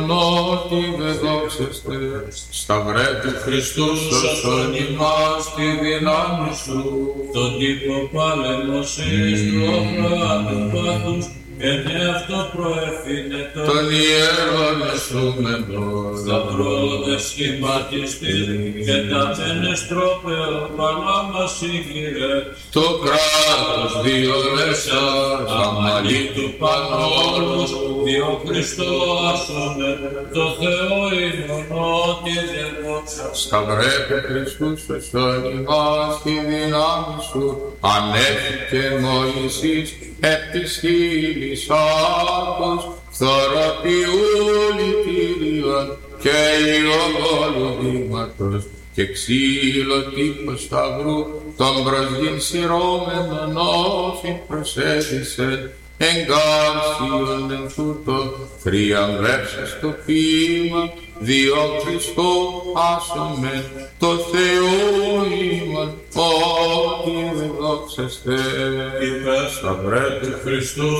Ότι δε δόξεστε, σταυρέ του Χριστού σώσον ημάς τη δύναμη σου. Τον τύπο παλεμοσύνης του οχράτου πάθους, και αυτό προέφηνε τον ιερόν εσούμενος. Σταυρόδε σχηματιστής, και τα τενεστρόπεο παλά μας ήγηρε. Το κράτος διορέσα, αμαλή του πάνω όλους, Διό Χριστό άσωνε, το Θεό ημονότι δεν δόξα. σταυρέ του Χριστού σώσον ημάς τη δύναμη σου. Ανέφηκε Μωυσής επ' της χείλης άκους, φθοροποιούλη Κύριον και ιωγόλου βήματος, και ξύλο τύπος σταυρού τον προσγειν σειρώμενον όφιν προσέδησε. Εγκάρσιον εν τούτο θριαμβεύσας το ποίημα, διό Χριστό άσομεν το Θεό ημαν, ότι δε δόξαστε. Υπέρ σταυρέ του Χριστού